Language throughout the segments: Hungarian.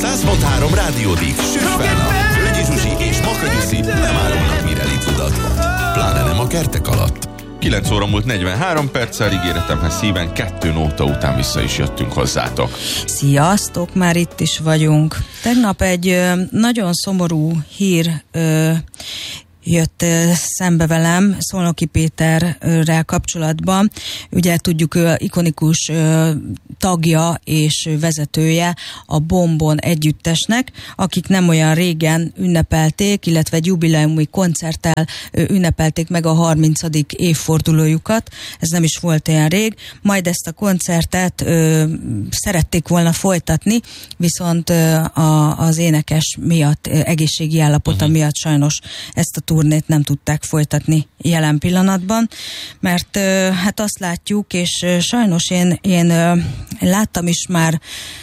100.3 Rádiódik, Süsfelna, Földi Zsuzsi és Makanyuszi nem árulnak mire litrudat. Pláne nem a kertek alatt. 9 óra múlt 43 perccel, ígéretemhez szíven 2 nóta után vissza is jöttünk hozzátok. Sziasztok, már itt is vagyunk. Tegnap egy nagyon szomorú hír jött szembe velem Szolnoki Péterrel kapcsolatban. Ugye tudjuk, ő ikonikus tagja és vezetője a Bombon együttesnek, akik nem olyan régen ünnepelték, illetve egy jubileumi koncerttel ünnepelték meg a 30. évfordulójukat. Ez nem is volt olyan rég. Majd ezt a koncertet szerették volna folytatni, viszont az énekes miatt, egészségi állapota miatt sajnos ezt a turnét nem tudták folytatni jelen pillanatban, mert hát azt látjuk, és sajnos én láttam is már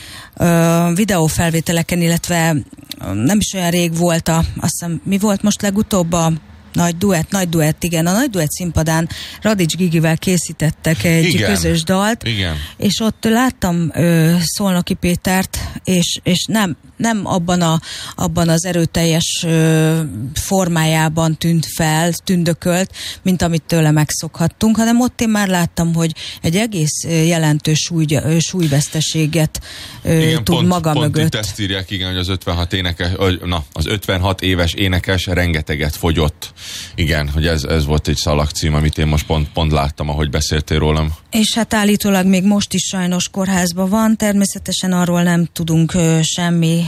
videófelvételeken, illetve nem is olyan rég volt azt hiszem, mi volt most legutóbb a Nagy duett, igen. A Nagy duett színpadán Radics Gigivel készítettek egy közös dalt, és ott láttam Szolnoki Pétert, és nem abban az erőteljes formájában tündökölt, mint amit tőle megszokhattunk, hanem ott én már láttam, hogy egy egész jelentős súlyveszteséget tud maga mögött. Pont ezt írják, igen, hogy az 56 éves énekes rengeteget fogyott. Igen, hogy ez volt egy szalagcím, amit én most pont láttam, ahogy beszéltél rólam. És hát állítólag még most is sajnos kórházban van, természetesen arról nem tudunk semmi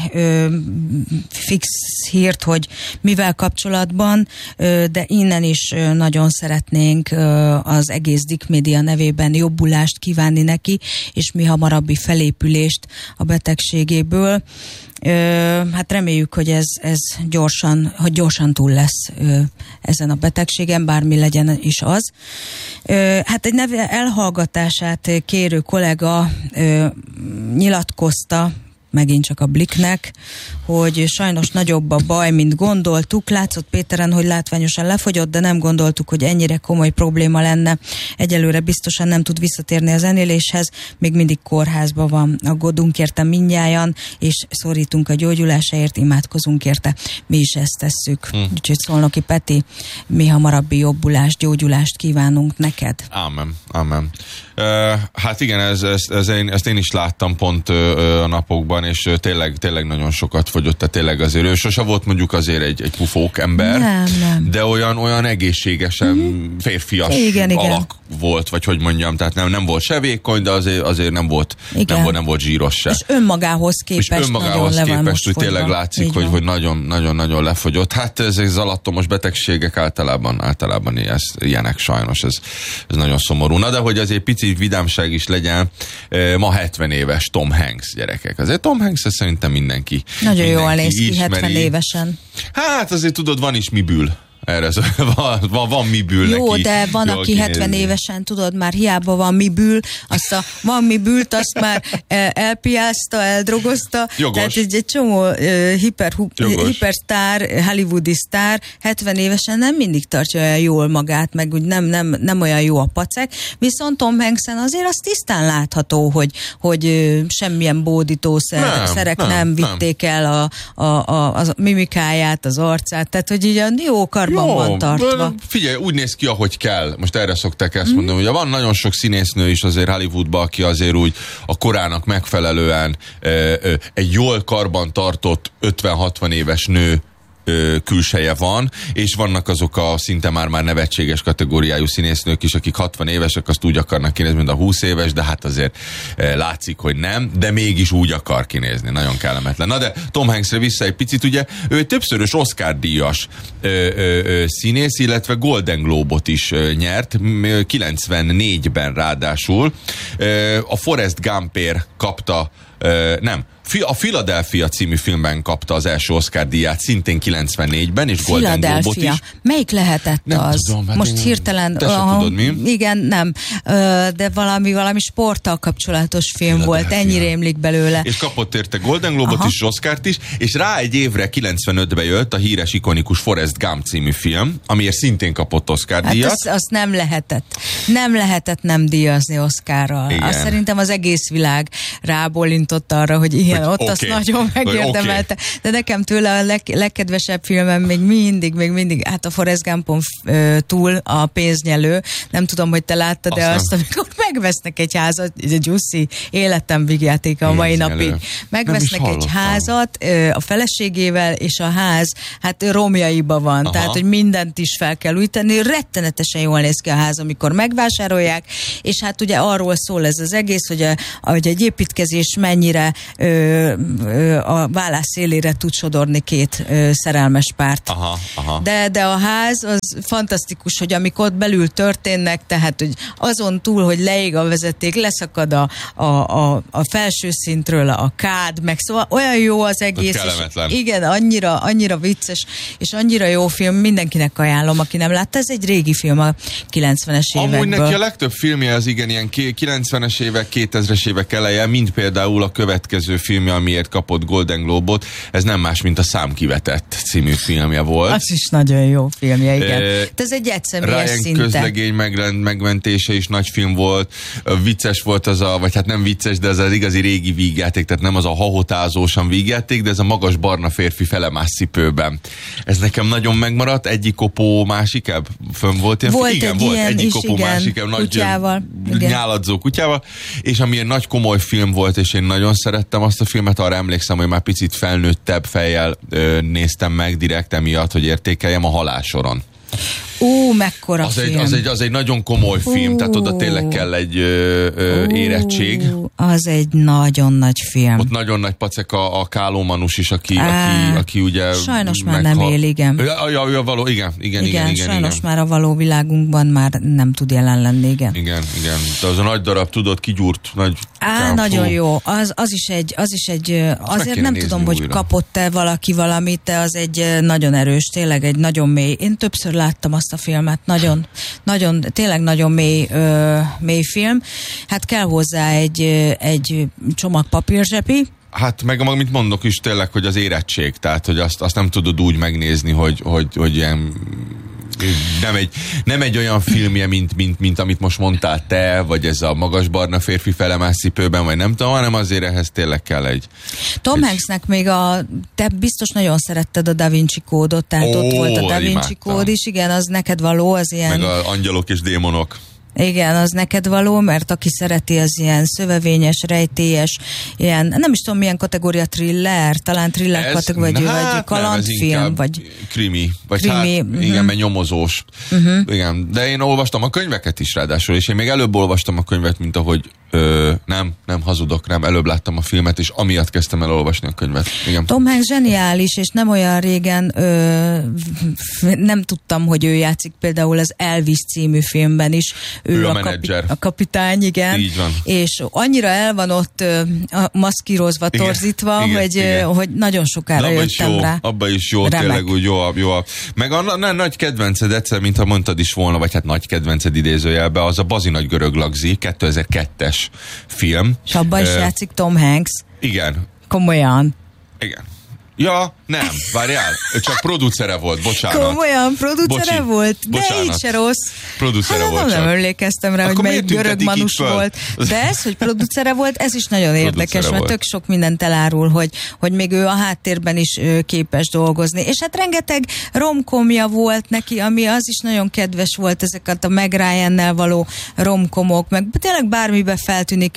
fix hírt, hogy mivel kapcsolatban, de innen is nagyon szeretnénk az egész Dick Media nevében jobbulást kívánni neki, és mihamarabbi felépülést a betegségéből. Hát reméljük, hogy ez gyorsan túl lesz ezen a betegségen, bármi legyen is az. Hát egy elhallgatását kérő kollega nyilatkozta, megint csak a Blicknek, hogy sajnos nagyobb a baj, mint gondoltuk. Látszott Péteren, hogy látványosan lefogyott, de nem gondoltuk, hogy ennyire komoly probléma lenne. Egyelőre biztosan nem tud visszatérni a zenéléshez, még mindig kórházban van. Aggódunk érte mindnyájan, és szorítunk a gyógyulásáért, imádkozunk érte. Mi is ezt tesszük. Úgyhogy Szolnoki Peti, mihamarabbi jobbulást, gyógyulást kívánunk neked. Ámen. Hát igen, ezt én is láttam pont a napokban, és tényleg nagyon sokat fogyott, tehát tényleg azért ő sose volt mondjuk azért egy pufók ember, nem. De olyan egészségesen férfias alak volt, vagy hogy mondjam, tehát nem volt se vékony, de azért nem volt zsíros se. És önmagához képest hogy tényleg látszik, hogy nagyon lefogyott. Hát ezek az alattomos betegségek általában ilyenek sajnos, ez nagyon szomorú. Na de hogy azért pici vidámság is legyen, ma 70 éves Tom Hanks, gyerekek. Azért Tom Hanks szerintem mindenki nagyon jól néz ki 70 évesen. Hát azért tudod, van is miből. Erre van miből neki. Jó, de van, aki 70 évesen, tudod, már hiába van miből, azt a van mibült, azt már elpiázta, eldrogozta. Jogos. Tehát egy csomó hipersztár, hollywoodi sztár 70 évesen nem mindig tartja olyan jól magát, meg úgy nem olyan jó a pacek, viszont Tom Hanksen azért az tisztán látható, hogy semmilyen bódító szerek nem vitték el a mimikáját, az arcát, tehát hogy így a jó karban van tartva. Figyelj, úgy néz ki, ahogy kell. Most erre szokták ezt mondani. Ugye van nagyon sok színésznő is azért Hollywoodban, aki azért úgy a korának megfelelően egy jól karban tartott 50-60 éves nő külseje van, és vannak azok a szinte már nevetséges kategóriájú színésznők is, akik 60 évesek, azt úgy akarnak kinézni, mint a 20 éves, de hát azért látszik, hogy nem, de mégis úgy akar kinézni. Nagyon kellemetlen. Na de Tom Hanksre vissza egy picit, ugye ő egy többszörös Oscar-díjas színész, illetve Golden Globe-ot is nyert, 94-ben ráadásul. A Forrest Gumpért kapta, a Philadelphia című filmben kapta az első Oscar-díjat, szintén 94-ben, és Golden Globe-ot is. Melyik lehetett nem az? Tudom, hát most hirtelen... Te sem tudod, mi? Igen, nem. De valami sporttal kapcsolatos film volt, ennyi rémlik belőle. És kapott érte Golden Globe-ot is, Oscart is, és rá egy évre 95-ben jött a híres, ikonikus Forrest Gump című film, amiért szintén kapott Oscar-díjat. Hát azt nem lehetett. Nem lehetett nem díjazni Oscarral. Azt szerintem az egész világ rábólint rábólintottam arra, hogy igen, hogy ott azt nagyon megérdemelte. De nekem tőle a legkedvesebb filmem még mindig, hát a Forrest Gumpon túl a Pénznyelő. Nem tudom, hogy te láttad, de azt, amikor megvesznek egy házat, ez egy Jussi életem vígjátéka a mai napig. Megvesznek egy házat a feleségével, és a ház, hát romjaiba van. Aha. Tehát, hogy mindent is fel kell újítani. Rettenetesen jól néz ki a ház, amikor megvásárolják, és hát ugye arról szól ez az egész, hogy egy építkezés mennyire a vállás szélére tud sodorni két szerelmes párt. Aha. De a ház az fantasztikus, hogy amikor ott belül történnek, tehát hogy azon túl, hogy leég a vezeték, leszakad a felső szintről a kád, meg szóval olyan jó az egész. És igen, annyira vicces, és annyira jó film, mindenkinek ajánlom, aki nem látta. Ez egy régi film a 90-es évekből. Amúgy neki a legtöbb filmje az igen, ilyen 90-es évek, 2000-es évek eleje, mint például a következő filmje, amiért kapott Golden Globe-ot. Ez nem más, mint a Számkivetett című filmje volt. Az is nagyon jó filmje, igen. Ez egy egyszemélyes Ryan szinte. Közlegény megmentése is nagy film volt. Vicces volt az vagy hát nem vicces, de ez az igazi régi vígjáték, tehát nem az a hahotázósan vígjáték, de ez a magas barna férfi felemás cipőben. Ez nekem nagyon megmaradt, egyik kopó, másik ebb? Fönn volt ilyen? Volt igen, egy volt ilyen egyik is, kopó, másik ebb, nagy kutyával, nyáladzó kutyával, és ami egy nagy komoly film volt, és én nagyon szerettem azt a filmet, arra emlékszem, hogy már picit felnőttebb fejjel néztem meg direkt emiatt, hogy értékeljem, a Halálsoron. Mekkora film. Az egy nagyon komoly film, tehát oda tényleg kell egy érettség. Az egy nagyon nagy film. Ott nagyon nagy pacek a Káló Manus is, aki ugye... Sajnos már nem él, igen. Való, igen. Sajnos már a való világunkban már nem tud jelen lenni, igen. Igen. De az a nagy darab, tudod, kigyúrt nagy... Nagyon jó. Az is egy azért nem tudom, hogy kapott-e valaki valamit, de az egy nagyon erős, tényleg egy nagyon mély. Én többször láttam azt a filmet, tényleg nagyon mély film. Hát kell hozzá egy csomag papírzsepi. Hát meg amit mondok is tényleg, hogy az érettség, tehát hogy azt nem tudod úgy megnézni, hogy ilyen nem egy olyan filmje, mint amit most mondtál te, vagy ez a magas barna férfi felemás cipőben, vagy nem tudom, hanem azért ehhez tényleg kell egy... Tom Hanksnek még te biztos nagyon szeretted a Da Vinci kódot, tehát ott volt a Da Vinci kód is, igen, az neked való, az ilyen... Meg az Angyalok és démonok. Igen, az neked való, mert aki szereti, az ilyen szövevényes, rejtélyes, ilyen, nem is tudom milyen kategória, thriller, talán thriller kategória, vagy kalandfilm, vagy krimi, igen, mert nyomozós. Igen, de én olvastam a könyveket is ráadásul, és én még előbb olvastam a könyvet, mint ahogy nem hazudok, előbb láttam a filmet, és amiatt kezdtem el olvasni a könyvet. Igen. Tom Hanks zseniális, és nem olyan régen nem tudtam, hogy ő játszik például az Elvis című filmben is. Ő a menedzser. A kapitány, igen. Így van. És annyira el van ott maszkírozva, torzítva, hogy nagyon sokára jöttem rá. Abba is jó, remek. Tényleg úgy jó. Meg a nagy kedvenced egyszer, mintha mondtad is volna, vagy hát nagy kedvenced idézőjelben, az a Bazi nagy görög lagzi, 2002-es film. És abban is játszik Tom Hanks. Igen. Komolyan. Igen. Ja, nem, várjál, csak producere volt, bocsánat. Komolyan, producere volt? De így se rossz. Producere volt nem emlékeztem rá, akkor hogy melyik görög manus volt. De ez, hogy producere volt, ez is nagyon érdekes, mert tök sok mindent elárul, hogy még ő a háttérben is képes dolgozni. És hát rengeteg romkomja volt neki, ami az is nagyon kedves volt, ezeket a Meg Ryannel való romkomok, meg tényleg bármibe feltűnik.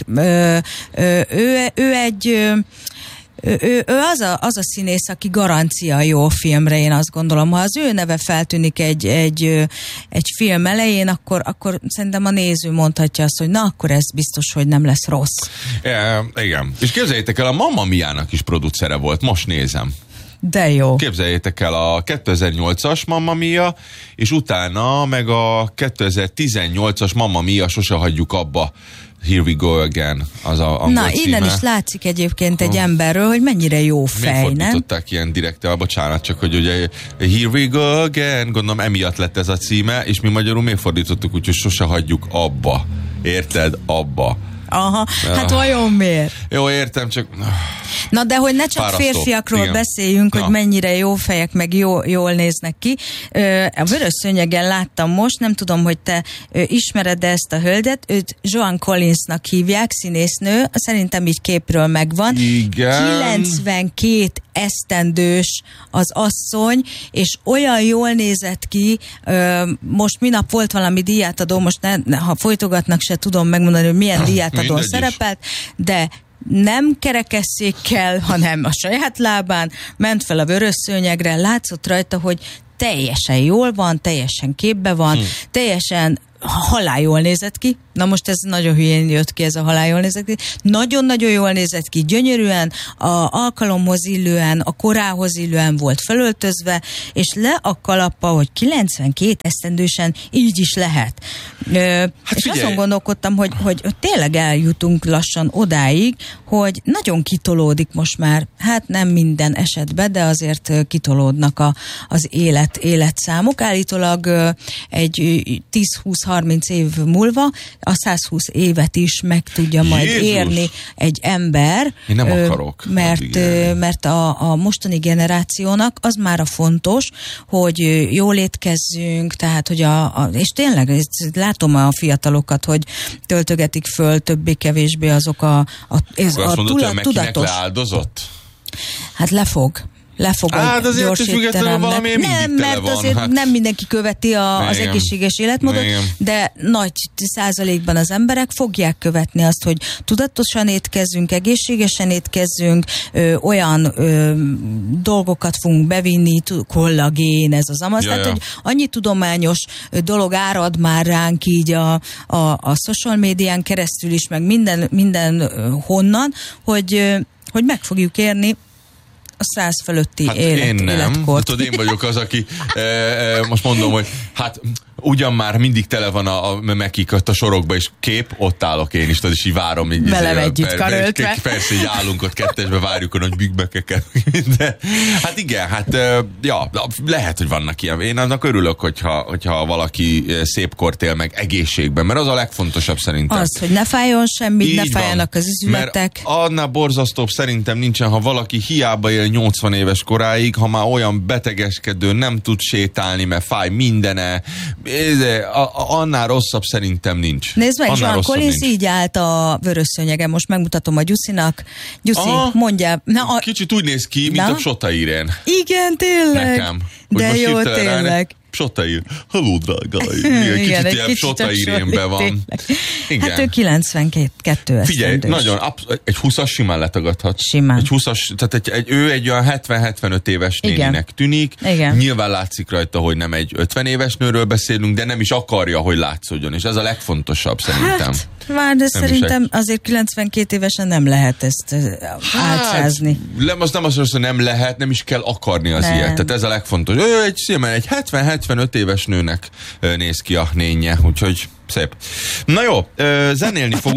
Ő egy... Ő az a színész, aki garancia jó filmre, én azt gondolom. Ha az ő neve feltűnik egy film elején, akkor szerintem a néző mondhatja azt, hogy na, akkor ez biztos, hogy nem lesz rossz. Igen. És képzeljétek el, a Mamma Mia-nak is producere volt, most nézem. De jó. Képzeljétek el a 2008-as Mamma Mia, és utána meg a 2018-as Mamma Mia, Sose hagyjuk abba. Here we go again, az a angol Na, címe. innen is látszik egyébként egy emberről, hogy mennyire jó fej, nem? Miért fordították ilyen direktel, bocsánat, csak hogy ugye Here we go again, gondolom emiatt lett ez a címe, és mi magyarul miért fordítottuk úgy, hogy Sose hagyjuk abba. Érted? Abba. Aha, hát vajon miért? Jó, értem, csak... Na, de hogy ne csak Fárasztó. férfiakról Igen. beszéljünk, hogy mennyire jó fejek, meg jól néznek ki. A vörös szőnyegen láttam most, nem tudom, hogy te ismered ezt a hölgyet, őt Joan Collinsnak hívják, színésznő, szerintem így képről megvan. Igen. 92 esztendős az asszony, és olyan jól nézett ki, most minap volt valami díjátadó, most ha folytogatnak, se tudom megmondani, hogy milyen díjátadón szerepelt, de nem kerekesszékkel, hanem a saját lábán ment fel a vörös szőnyegre, látszott rajta, hogy teljesen jól van, teljesen képbe van, teljesen halál jól nézett ki. Na most ez nagyon hülyén jött ki, ez a halál jól nézett ki. Nagyon-nagyon jól nézett ki, gyönyörűen, a alkalomhoz illően, a korához illően volt felöltözve, és le a kalappa, hogy 92 esztendősen így is lehet. És azon gondolkodtam, hogy tényleg eljutunk lassan odáig, hogy nagyon kitolódik most már, hát nem minden esetben, de azért kitolódnak az életszámok. Állítólag egy 10-20-30 év múlva a 120 évet is meg tudja majd érni egy ember. Én nem akarok. Mert a mostani generációnak az már a fontos, hogy jól étkezzünk, tehát, hogy és tényleg látom a fiatalokat, hogy töltögetik föl többé-kevésbé azok a tudatos. Leáldozott? Hát lefog a gyors étteremnek. Nem, mert azért nem mindenki követi az egészséges életmódot, de nagy százalékban az emberek fogják követni azt, hogy tudatosan étkezzünk, egészségesen étkezzünk, olyan dolgokat fogunk bevinni, kollagén, ez az amaz. Tehát, hogy annyi tudományos dolog árad már ránk így a social médián keresztül is, meg minden honnan, hogy meg fogjuk érni a 100 fölötti életkort. Tudod, én vagyok az, aki most mondom, hogy hát ugyan már mindig tele van a mekikat a sorokba, és kép, ott állok én is, tudod, és így várom. Így velem együtt karöltve. Persze, így állunk ott kettesbe, várjuk a nagy bükkbekeket. De hát igen, lehet, hogy vannak ilyen. Én annak örülök, hogyha valaki szép kort él meg egészségben, mert az a legfontosabb szerintem. Az, hogy ne fájjon semmit, ne fájjanak az izületek. Mert annál borzasztóbb szerintem nincsen, ha valaki hiába él 80 éves koráig, ha már olyan betegeskedő, nem tud sétálni, mert fáj mindene, annál rosszabb szerintem nincs. Nézd meg, Joan Collins így állt a vörös szőnyegen, most megmutatom a Gyuszinak. Gyuszi, mondja. Kicsit úgy néz ki, mint a Psota Irén. Igen, tényleg. Nekem. De jó, tényleg. Psota Irén. Hello, drágáim. Kicsit ilyen Psota Irénben van. Igen. Hát ő 92 esztendős. Figyelj, nagyon, egy 20-as simán letagadhat. Simán. Egy 20-as, tehát ő egy olyan 70-75 éves néninek tűnik. Igen. Nyilván látszik rajta, hogy nem egy 50 éves nőről beszélünk, de nem is akarja, hogy látszódjon. És ez a legfontosabb szerintem. Hát, de szerintem azért 92 évesen nem lehet ezt átszázni. Most nem azt mondom, hogy nem lehet, nem is kell akarni az ilyet. Tehát ez a legfontos. Ő egy 70-75 éves nőnek néz ki a nénye, úgyhogy szép. Na jó, zenélni fogunk.